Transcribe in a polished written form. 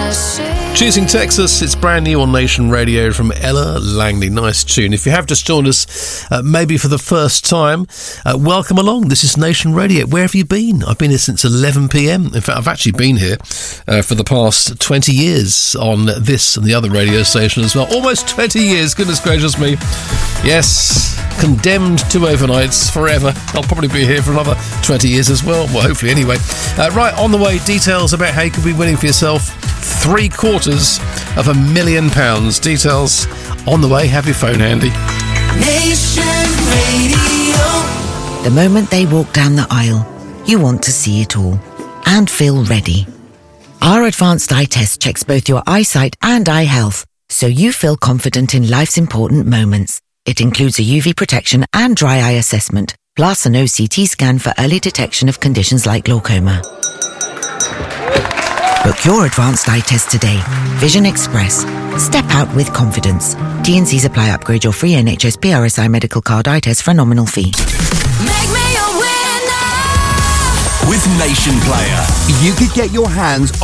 Choosing Texas, it's brand new on Nation Radio from Ella Langley. Nice tune. If you have just joined us, maybe for the first time, welcome along. This is Nation Radio. Where have you been? I've been here since 11 p.m. In fact, I've actually been here for the past 20 years on this and the other radio station as well. Almost 20 years, goodness gracious me. Yes, condemned to overnights forever. I'll probably be here for another 20 years as well. Well, hopefully anyway. Right, on the way, details about how you could be winning for yourself £750,000. Details on the way. Have your phone handy. Nation Radio. The moment they walk down the aisle, you want to see it all and feel ready. Our advanced eye test checks both your eyesight and eye health, so you feel confident in life's important moments. It includes a UV protection and dry eye assessment, plus an OCT scan for early detection of conditions like glaucoma. Book your advanced eye test today. Vision Express. Step out with confidence. T&Cs apply. Upgrade your free NHS PRSI medical card eye test for a nominal fee. Make me a winner. With Nation Player, You could get your hands